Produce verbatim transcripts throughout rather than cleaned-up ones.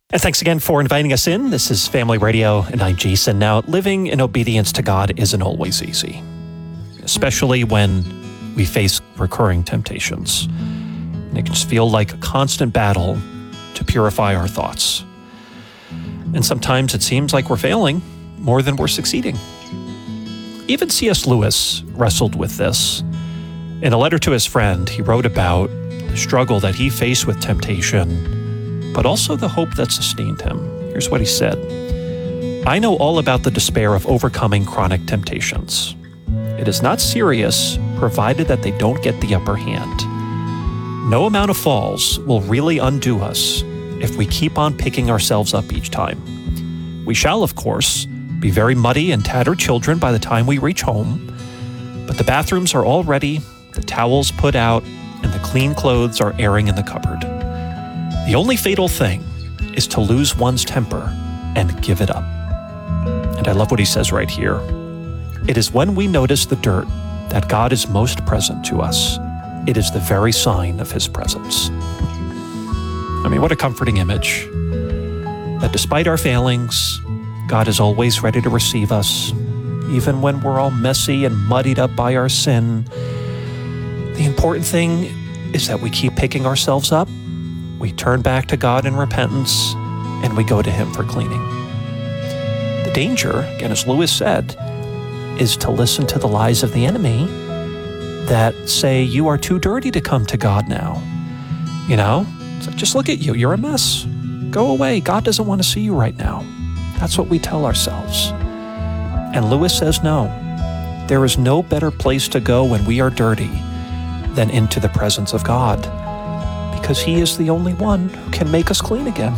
And thanks again for inviting us in. This is Family Radio, and I'm Jason. Now, living in obedience to God isn't always easy, especially when we face recurring temptations. And it can just feel like a constant battle to purify our thoughts. And sometimes it seems like we're failing more than we're succeeding. Even C S Lewis wrestled with this. In a letter to his friend, he wrote about the struggle that he faced with temptation, but also the hope that sustained him. Here's what he said. I know all about the despair of overcoming chronic temptations. It is not serious, provided that they don't get the upper hand. No amount of falls will really undo us if we keep on picking ourselves up each time. We shall, of course, be very muddy and tattered children by the time we reach home, but the bathrooms are all ready, the towels put out, and the clean clothes are airing in the cupboard. The only fatal thing is to lose one's temper and give it up. And I love what he says right here. It is when we notice the dirt that God is most present to us. It is the very sign of his presence. I mean, what a comforting image. That despite our failings, God is always ready to receive us, even when we're all messy and muddied up by our sin. The important thing is that we keep picking ourselves up. We turn back to God in repentance, and we go to him for cleaning. The danger, again, as Lewis said, is to listen to the lies of the enemy that say you are too dirty to come to God now. You know, it's like, just look at you. You're a mess. Go away. God doesn't want to see you right now. That's what we tell ourselves. And Lewis says no. There is no better place to go when we are dirty than into the presence of God, because he is the only one who can make us clean again.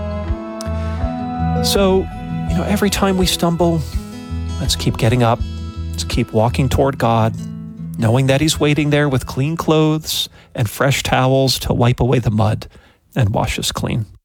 So, you know, every time we stumble, let's keep getting up. Let's keep walking toward God, knowing that he's waiting there with clean clothes and fresh towels to wipe away the mud and wash us clean.